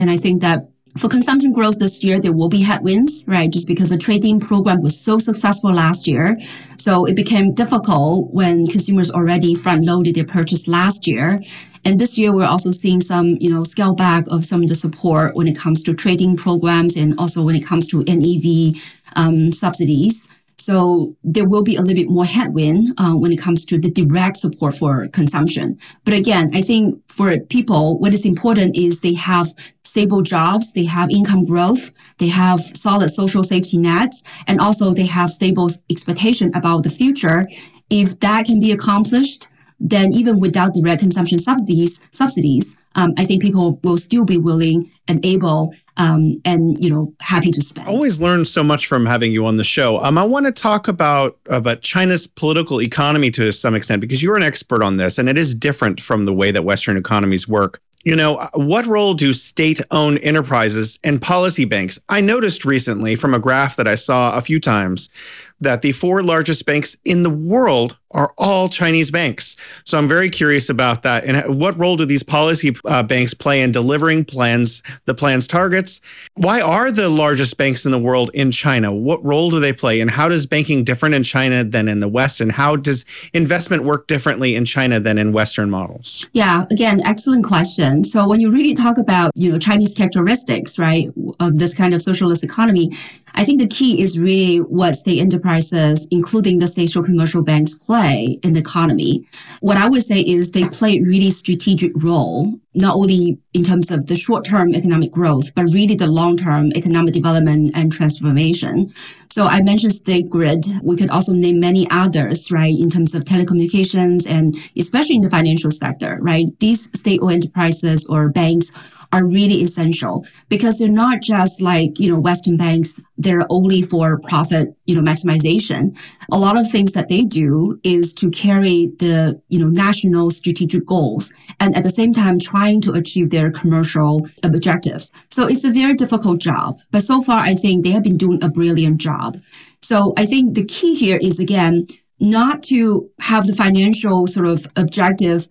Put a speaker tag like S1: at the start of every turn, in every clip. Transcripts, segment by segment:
S1: And I think that for consumption growth this year, there will be headwinds, right? Just because the trading program was so successful last year. So it became difficult when consumers already front loaded their purchase last year. And this year, we're also seeing some, scale back of some of the support when it comes to trading programs and also when it comes to NEV subsidies. So there will be a little bit more headwind when it comes to the direct support for consumption. But again, I think for people, what is important is they have stable jobs, they have income growth, they have solid social safety nets, and also they have stable expectation about the future. If that can be accomplished, then even without direct consumption subsidies, I think people will still be willing and able and happy to spend.
S2: I always learn so much from having you on the show. I want to talk about China's political economy to some extent, because you're an expert on this, and it is different from the way that Western economies work. What role do state-owned enterprises and policy banks? I noticed recently from a graph that I saw a few times that the 4 largest banks in the world are all Chinese banks. So I'm very curious about that. And what role do these policy banks play in delivering the plan's targets? Why are the largest banks in the world in China? What role do they play? And how does banking different in China than in the West? And how does investment work differently in China than in Western models?
S1: Yeah, again, excellent question. So when you really talk about, Chinese characteristics, right, of this kind of socialist economy, I think the key is really what state enterprises, including the state-owned commercial banks, play in the economy. What I would say is they play a really strategic role, not only in terms of the short-term economic growth, but really the long-term economic development and transformation. So I mentioned State Grid. We could also name many others, right, in terms of telecommunications and especially in the financial sector, right? These state-owned enterprises or banks are really essential because they're not just like, Western banks, they're only for profit, maximization. A lot of things that they do is to carry the, national strategic goals and at the same time trying to achieve their commercial objectives. So it's a very difficult job, but so far I think they have been doing a brilliant job. So I think the key here is, again, not to have the financial sort of objective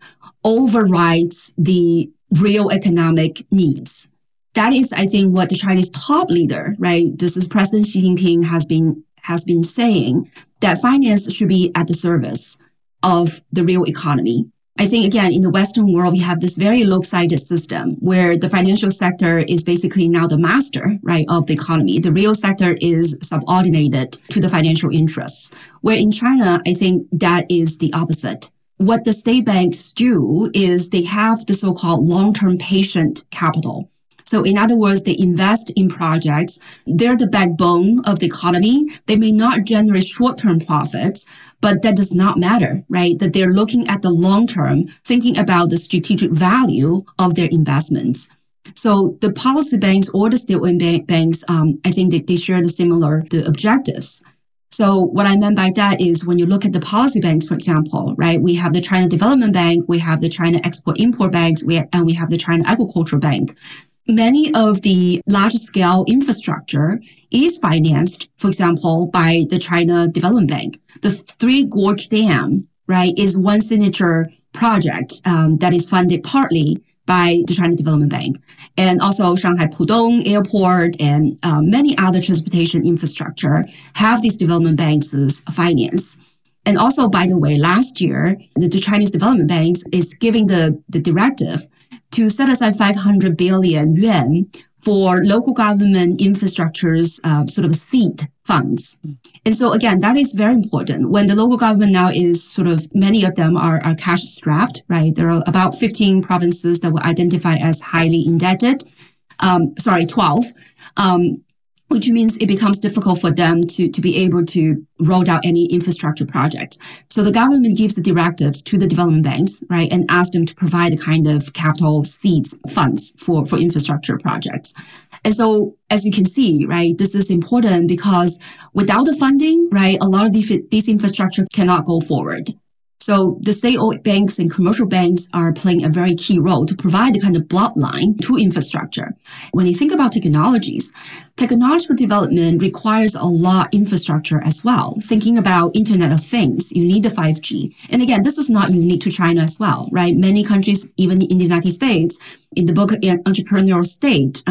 S1: overrides the real economic needs. That is, I think, what the Chinese top leader, right? This is President Xi Jinping has been saying, that finance should be at the service of the real economy. I think, again, in the Western world, we have this very lopsided system where the financial sector is basically now the master, right, of the economy. The real sector is subordinated to the financial interests. Where in China, I think that is the opposite. What the state banks do is they have the so-called long-term patient capital. So in other words, they invest in projects. They're the backbone of the economy. They may not generate short-term profits, but that does not matter, right? That they're looking at the long-term, thinking about the strategic value of their investments. So the policy banks or the state-owned banks, I think that they share the objectives. So what I meant by that is when you look at the policy banks, for example, right, we have the China Development Bank, we have the China Export-Import Banks, and we have the China Agricultural Bank. Many of the large-scale infrastructure is financed, for example, by the China Development Bank. The Three Gorge Dam, right, is one signature project that is funded partly by the China Development Bank. And also Shanghai Pudong Airport and many other transportation infrastructure have these development banks as finance. And also, by the way, last year, the Chinese Development Banks is giving the directive to set aside 500 billion yuan for local government infrastructure's sort of seed funds. And so again, that is very important. When the local government now is sort of, many of them are cash strapped, right? There are about 15 provinces that were identified as highly indebted. 12. Which means it becomes difficult for them to be able to roll out any infrastructure projects. So the government gives the directives to the development banks, right, and asks them to provide the kind of capital seeds funds for infrastructure projects. And so, as you can see, right, this is important because without the funding, right, a lot of these infrastructure cannot go forward. So the state-owned banks and commercial banks are playing a very key role to provide the kind of bloodline to infrastructure. When you think about technologies, technological development requires a lot of infrastructure as well. Thinking about Internet of Things, you need the 5G. And again, this is not unique to China as well, right? Many countries, even in the United States, in the book Entrepreneurial State,